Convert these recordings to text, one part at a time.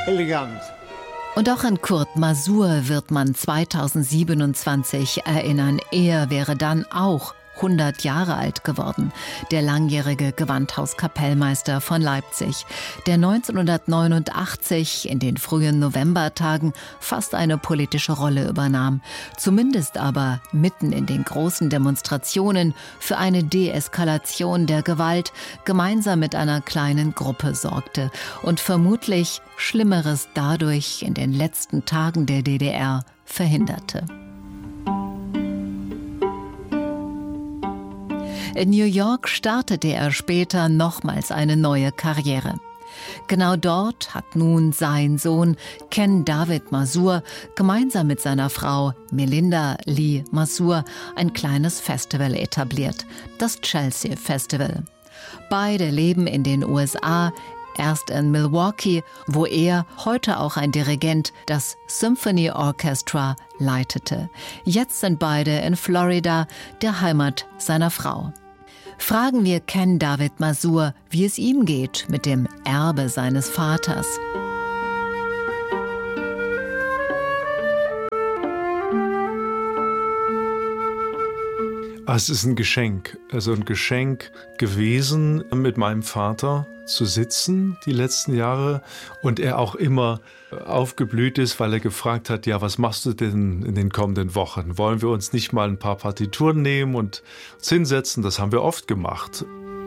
elegant. Und auch an Kurt Masur wird man 2027 erinnern. Er wäre dann auch 100 Jahre alt geworden, der langjährige Gewandhauskapellmeister von Leipzig, der 1989 in den frühen Novembertagen fast eine politische Rolle übernahm, zumindest aber mitten in den großen Demonstrationen für eine Deeskalation der Gewalt gemeinsam mit einer kleinen Gruppe sorgte und vermutlich Schlimmeres dadurch in den letzten Tagen der DDR verhinderte. In New York startete er später nochmals eine neue Karriere. Genau dort hat nun sein Sohn Ken David Masur gemeinsam mit seiner Frau Melinda Lee Masur ein kleines Festival etabliert, das Chelsea Festival. Beide leben in den USA, erst in Milwaukee, wo er, heute auch ein Dirigent, das Symphony Orchestra leitete. Jetzt sind beide in Florida, der Heimat seiner Frau. Fragen wir Ken David Masur, wie es ihm geht mit dem Erbe seines Vaters. Es ist ein Geschenk, ein Geschenk gewesen, mit meinem Vater zu sitzen die letzten Jahre und er auch immer aufgeblüht ist, weil er gefragt hat, ja, was machst du denn in den kommenden Wochen? Wollen wir uns nicht mal ein paar Partituren nehmen und uns hinsetzen? Das haben wir oft gemacht.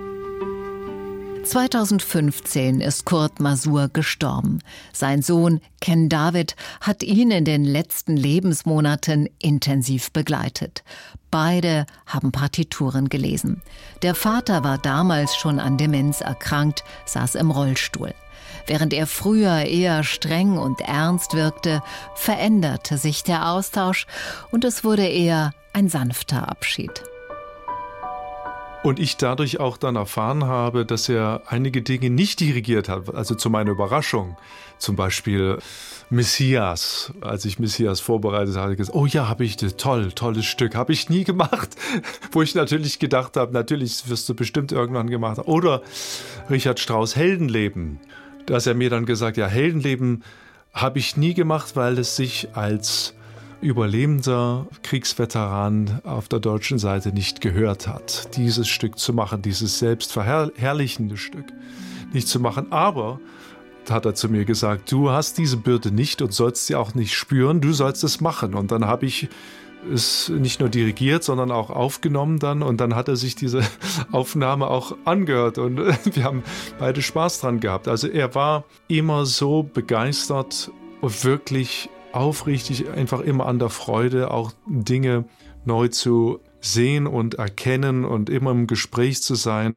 2015 ist Kurt Masur gestorben. Sein Sohn Ken David hat ihn in den letzten Lebensmonaten intensiv begleitet. Beide haben Partituren gelesen. Der Vater war damals schon an Demenz erkrankt, saß im Rollstuhl. Während er früher eher streng und ernst wirkte, veränderte sich der Austausch und es wurde eher ein sanfter Abschied. Und ich dadurch auch dann erfahren habe, dass er einige Dinge nicht dirigiert hat, also zu meiner Überraschung. Zum Beispiel Messias. Als ich Messias vorbereitet habe, habe ich gesagt, oh ja, habe ich das, tolles Stück, habe ich nie gemacht. Wo ich natürlich gedacht habe, natürlich wirst du bestimmt irgendwann gemacht haben. Oder Richard Strauss Heldenleben. Dass er mir dann gesagt, ja, Heldenleben habe ich nie gemacht, weil es sich als überlebender Kriegsveteran auf der deutschen Seite nicht gehört hat, dieses Stück zu machen, dieses selbstverherrlichende Stück nicht zu machen. Aber, hat er zu mir gesagt, du hast diese Bürde nicht und sollst sie auch nicht spüren, du sollst es machen. Und dann habe ich es nicht nur dirigiert, sondern auch aufgenommen dann und dann hat er sich diese Aufnahme auch angehört und wir haben beide Spaß dran gehabt. Also er war immer so begeistert und wirklich aufrichtig, einfach immer an der Freude, auch Dinge neu zu sehen und erkennen und immer im Gespräch zu sein.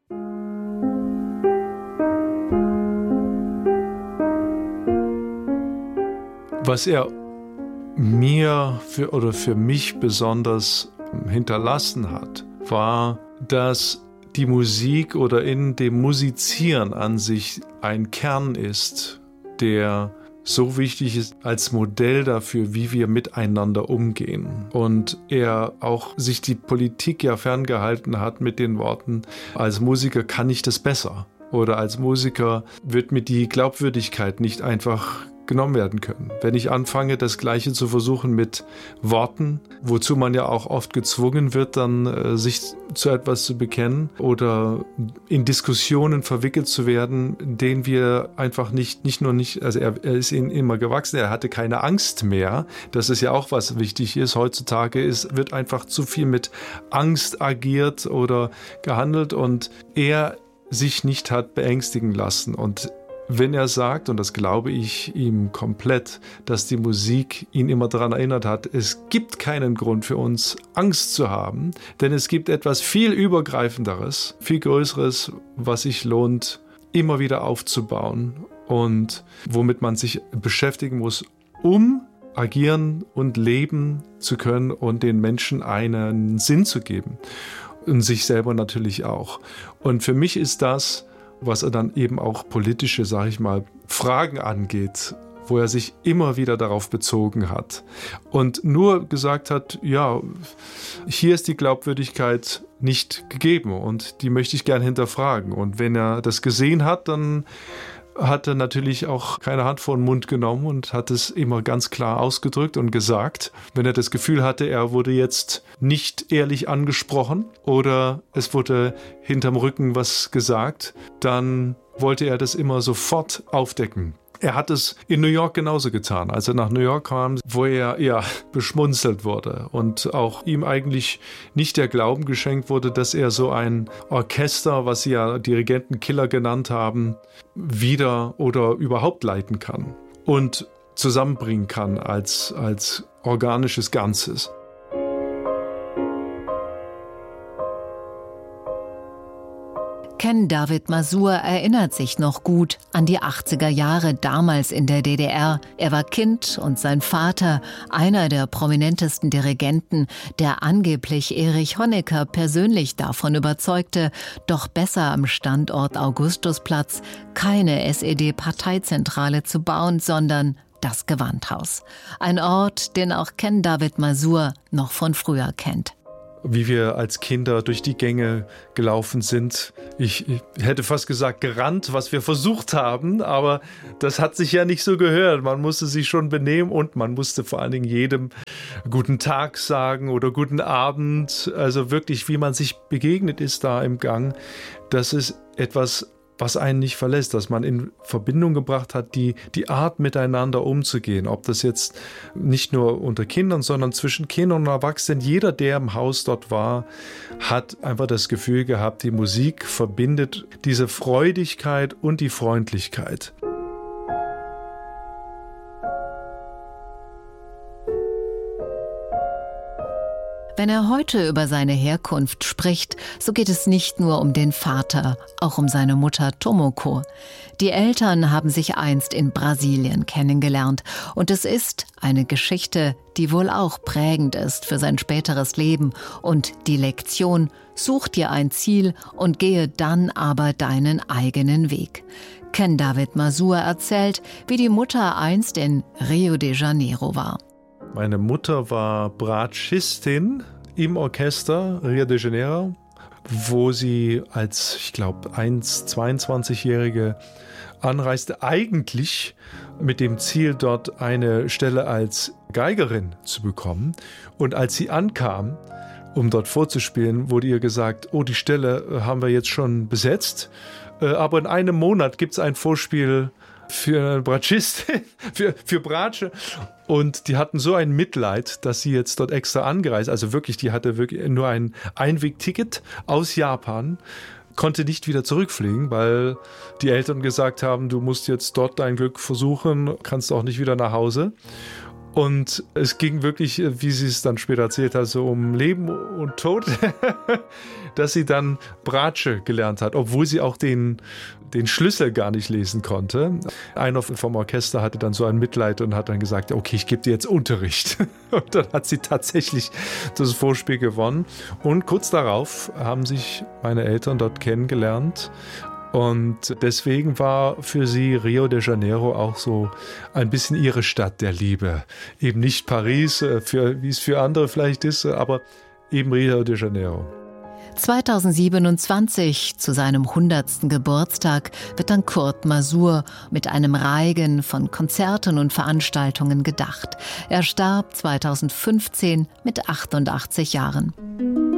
Was er mir für mich besonders hinterlassen hat, war, dass die Musik oder in dem Musizieren an sich ein Kern ist, der so wichtig ist als Modell dafür, wie wir miteinander umgehen. Und er auch sich die Politik ja ferngehalten hat mit den Worten, als Musiker kann ich das besser. Oder als Musiker wird mir die Glaubwürdigkeit nicht einfach genommen werden können. Wenn ich anfange, das Gleiche zu versuchen mit Worten, wozu man ja auch oft gezwungen wird, dann sich zu etwas zu bekennen oder in Diskussionen verwickelt zu werden, denen wir einfach also er ist ihnen immer gewachsen, er hatte keine Angst mehr. Das ist ja auch was wichtig ist. Heutzutage wird einfach zu viel mit Angst agiert oder gehandelt und er sich nicht hat beängstigen lassen. Und wenn er sagt, und das glaube ich ihm komplett, dass die Musik ihn immer daran erinnert hat, es gibt keinen Grund für uns, Angst zu haben, denn es gibt etwas viel Übergreifenderes, viel Größeres, was sich lohnt, immer wieder aufzubauen und womit man sich beschäftigen muss, um agieren und leben zu können und den Menschen einen Sinn zu geben und sich selber natürlich auch. Und für mich ist das, was er dann eben auch politische, sage ich mal, Fragen angeht, wo er sich immer wieder darauf bezogen hat und nur gesagt hat, ja, hier ist die Glaubwürdigkeit nicht gegeben und die möchte ich gern hinterfragen. Und wenn er das gesehen hat, dann hat er natürlich auch keine Hand vor den Mund genommen und hat es immer ganz klar ausgedrückt und gesagt. Wenn er das Gefühl hatte, er wurde jetzt nicht ehrlich angesprochen oder es wurde hinterm Rücken was gesagt, dann wollte er das immer sofort aufdecken. Er hat es in New York genauso getan, als er nach New York kam, wo er beschmunzelt wurde und auch ihm eigentlich nicht der Glauben geschenkt wurde, dass er so ein Orchester, was sie ja Dirigentenkiller genannt haben, wieder oder überhaupt leiten kann und zusammenbringen kann als organisches Ganzes. Ken David Mazur erinnert sich noch gut an die 80er Jahre damals in der DDR. Er war Kind und sein Vater, einer der prominentesten Dirigenten, der angeblich Erich Honecker persönlich davon überzeugte, doch besser am Standort Augustusplatz keine SED-Parteizentrale zu bauen, sondern das Gewandhaus. Ein Ort, den auch Ken David Mazur noch von früher kennt. Wie wir als Kinder durch die Gänge gelaufen sind. Ich hätte fast gesagt gerannt, was wir versucht haben, aber das hat sich ja nicht so gehört. Man musste sich schon benehmen und man musste vor allen Dingen jedem guten Tag sagen oder guten Abend. Also wirklich, wie man sich begegnet ist da im Gang. Das ist etwas, was einen nicht verlässt, dass man in Verbindung gebracht hat, die Art miteinander umzugehen. Ob das jetzt nicht nur unter Kindern, sondern zwischen Kindern und Erwachsenen. Jeder, der im Haus dort war, hat einfach das Gefühl gehabt, die Musik verbindet diese Freudigkeit und die Freundlichkeit. Wenn er heute über seine Herkunft spricht, so geht es nicht nur um den Vater, auch um seine Mutter Tomoko. Die Eltern haben sich einst in Brasilien kennengelernt und es ist eine Geschichte, die wohl auch prägend ist für sein späteres Leben und die Lektion: Such dir ein Ziel und gehe dann aber deinen eigenen Weg. Ken David Mazur erzählt, wie die Mutter einst in Rio de Janeiro war. Meine Mutter war Bratschistin im Orchester Rio de Janeiro, wo sie als, ich glaube, 22-Jährige anreiste, eigentlich mit dem Ziel, dort eine Stelle als Geigerin zu bekommen. Und als sie ankam, um dort vorzuspielen, wurde ihr gesagt, oh, die Stelle haben wir jetzt schon besetzt, aber in einem Monat gibt es ein Vorspiel für eine Bratschistin, für Bratsche. Und die hatten so ein Mitleid, dass sie jetzt dort extra angereist, also wirklich, die hatte wirklich nur ein Einwegticket aus Japan, konnte nicht wieder zurückfliegen, weil die Eltern gesagt haben, du musst jetzt dort dein Glück versuchen, kannst auch nicht wieder nach Hause. Und es ging wirklich, wie sie es dann später erzählt hat, so um Leben und Tod, dass sie dann Bratsche gelernt hat, obwohl sie auch den Schlüssel gar nicht lesen konnte. Einer vom Orchester hatte dann so ein Mitleid und hat dann gesagt, okay, ich gebe dir jetzt Unterricht. Und dann hat sie tatsächlich das Vorspiel gewonnen. Und kurz darauf haben sich meine Eltern dort kennengelernt. Und deswegen war für sie Rio de Janeiro auch so ein bisschen ihre Stadt der Liebe. Eben nicht Paris, wie es für andere vielleicht ist, aber eben Rio de Janeiro. 2027, zu seinem 100. Geburtstag, wird dann Kurt Masur mit einem Reigen von Konzerten und Veranstaltungen gedacht. Er starb 2015 mit 88 Jahren.